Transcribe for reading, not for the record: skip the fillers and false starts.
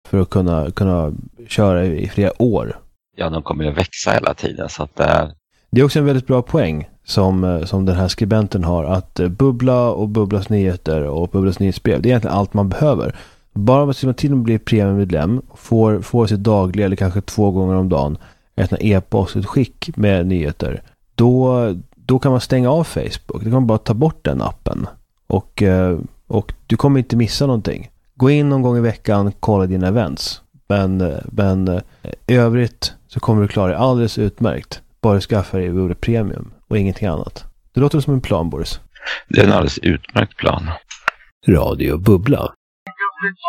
för att kunna köra i flera år. Ja, de kommer ju växa hela tiden, så att det är också en väldigt bra poäng som den här skribenten har, att Bubbla och Bubblas nyheter och Bubblas nyhetsbrev, det är egentligen allt man behöver. Bara man ser till att bli premiummedlem, får sitt dagliga eller kanske 2 gånger om dagen ett e-postutskick med nyheter, då kan man stänga av Facebook. Du kan bara ta bort den appen och du kommer inte missa någonting. Gå in någon gång i veckan, kolla dina events. Men i övrigt så kommer du klara dig alldeles utmärkt. Bara skaffa dig Bubbla Premium och ingenting annat. Det låter som en plan, Boris. Det är en alldeles utmärkt plan. Radio Bubbla.